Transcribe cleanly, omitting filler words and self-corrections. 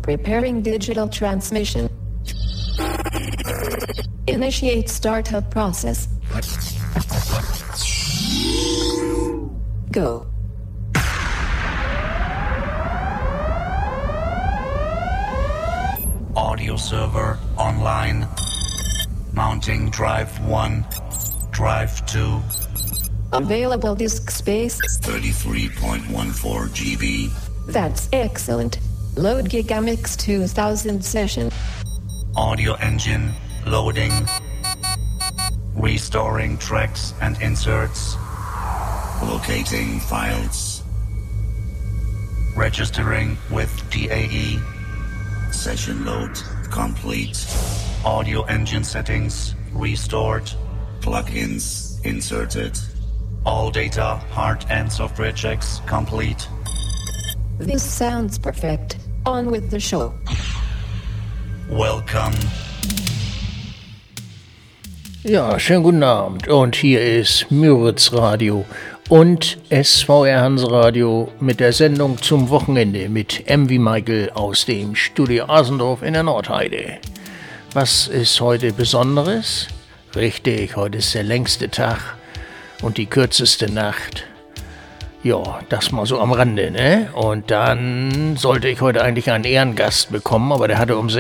Preparing digital transmission. Initiate startup process. Go. Audio server online. Mounting drive 1, drive 2. Available disk space 33.14 GB. That's excellent. Load Gigamix 2000 session. Audio engine loading. Restoring tracks and inserts. Locating files. Registering with DAE. Session load complete. Audio engine settings restored. Plugins inserted. All data, hard and software checks complete. This sounds perfect. On with the show. Welcome. Ja, schönen guten Abend. Und hier ist Müritz Radio und SVR Hanseradio mit der Sendung zum Wochenende mit M wie Michael aus dem Studio Asendorf in der Nordheide. Was ist heute Besonderes? Richtig, heute ist der längste Tag und die kürzeste Nacht. Ja, das mal so am Rande, ne? Und dann sollte ich heute eigentlich einen Ehrengast bekommen, aber der hatte um